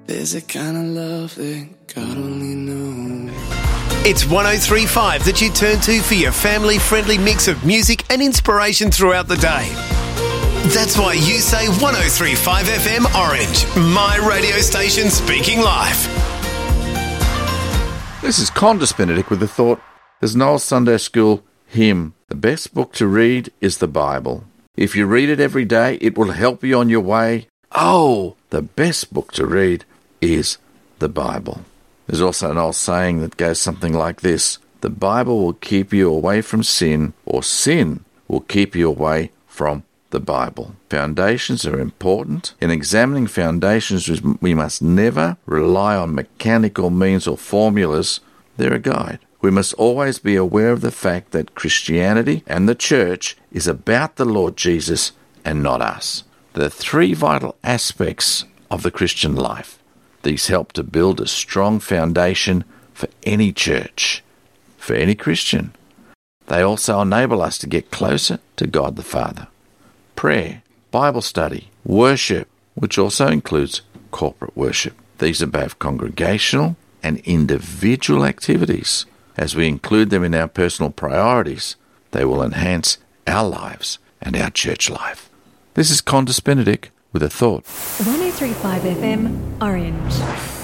There's a kind of love that God only knows. It's 103.5 that you turn to for your family-friendly mix of music and inspiration throughout the day. That's why you say 103.5 FM Orange, my radio station speaking live. This is Condis Benedict with the thought, there's an old Sunday school hymn, the best book to read is the Bible. If you read it every day, it will help you on your way. Oh, the best book to read is the Bible. There's also an old saying that goes something like this: the Bible will keep you away from sin, or sin will keep you away from the Bible. Foundations are important. In examining foundations, we must never rely on mechanical means or formulas. They're a guide. We must always be aware of the fact that Christianity and the church is about the Lord Jesus and not us. There are three vital aspects of the Christian life. These help to build a strong foundation for any church, for any Christian. They also enable us to get closer to God the Father. Prayer, Bible study, worship, which also includes corporate worship. These are both congregational and individual activities. As we include them in our personal priorities, they will enhance our lives and our church life. This is Condis Benedict with a thought. 103.5 FM Orange.